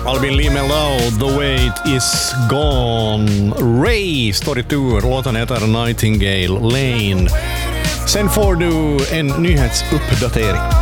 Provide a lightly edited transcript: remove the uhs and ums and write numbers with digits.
Albin Lee Meldau, The Weight Is Gone. Ray står i tur, låten heter Nightingale Lane. Sen får du en nyhetsuppdatering.